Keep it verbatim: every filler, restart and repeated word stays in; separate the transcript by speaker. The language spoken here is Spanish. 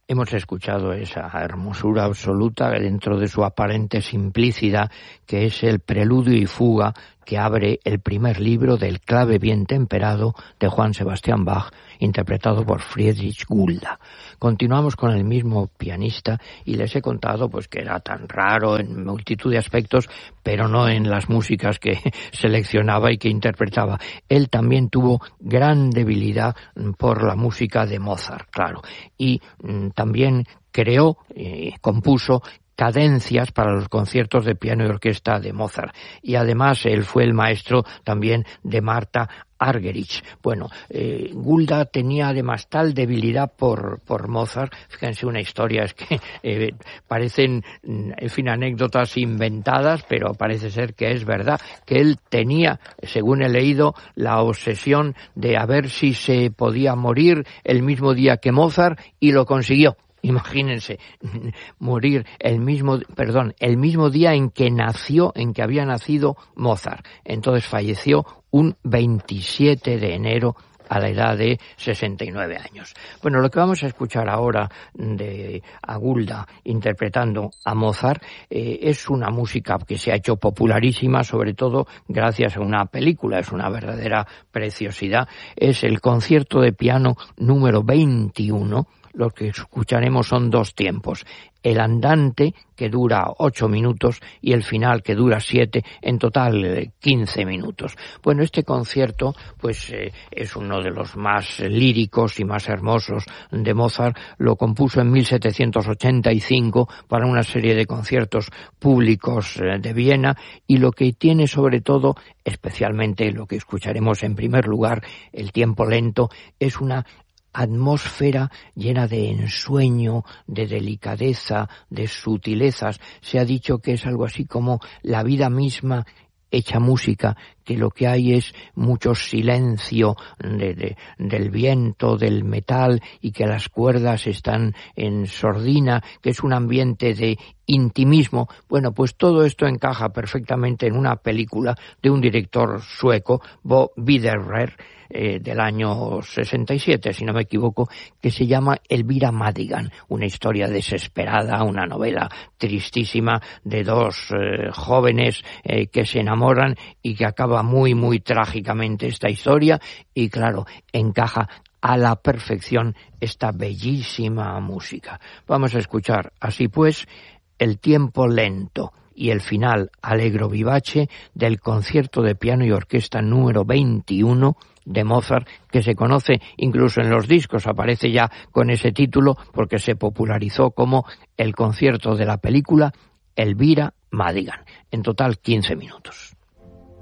Speaker 1: Hemos escuchado esa hermosura absoluta dentro de su aparente simplicidad, que es el preludio y fuga que abre el primer libro del Clave bien temperado de Juan Sebastián Bach, interpretado por Friedrich Gulda. Continuamos con el mismo pianista y les he contado pues que era tan raro en multitud de aspectos, pero no en las músicas que seleccionaba y que interpretaba. Él también tuvo gran debilidad por la música de Mozart, claro, y mm, también creó y eh, compuso cadencias para los conciertos de piano y orquesta de Mozart. Y además él fue el maestro también de Martha Argerich. Bueno, eh, Gulda tenía además tal debilidad por, por Mozart, fíjense una historia, es que eh, parecen, en fin, anécdotas inventadas, pero parece ser que es verdad, que él tenía, según he leído, la obsesión de a ver si se podía morir el mismo día que Mozart, y lo consiguió. Imagínense, morir el mismo, perdón, el mismo día en que nació, en que había nacido Mozart. Entonces falleció un veintisiete de enero a la edad de sesenta y nueve años. Bueno, lo que vamos a escuchar ahora de Gulda interpretando a Mozart eh, es una música que se ha hecho popularísima, sobre todo gracias a una película, es una verdadera preciosidad. Es el concierto de piano número veintiuno. Lo que escucharemos son dos tiempos, el andante, que dura ocho minutos, y el final, que dura siete, en total quince minutos. Bueno, este concierto pues eh, es uno de los más líricos y más hermosos de Mozart. Lo compuso en mil setecientos ochenta y cinco para una serie de conciertos públicos eh, de Viena, y lo que tiene sobre todo, especialmente lo que escucharemos en primer lugar, el tiempo lento, es una atmósfera llena de ensueño, de delicadeza, de sutilezas. Se ha dicho que es algo así como la vida misma hecha música, que lo que hay es mucho silencio de, de, del viento, del metal, y que las cuerdas están en sordina, que es un ambiente de intimismo. Bueno, pues todo esto encaja perfectamente en una película de un director sueco, Bo Widerberg, eh, del año sesenta y siete, si no me equivoco, que se llama Elvira Madigan, una historia desesperada, una novela tristísima de dos eh, jóvenes eh, que se enamoran y que acaba muy, muy trágicamente esta historia, y claro, encaja a la perfección esta bellísima música. Vamos a escuchar, así pues, el tiempo lento y el final allegro vivace del concierto de piano y orquesta número veintiuno de Mozart, que se conoce incluso en los discos, aparece ya con ese título porque se popularizó como el concierto de la película Elvira Madigan. En total quince minutos.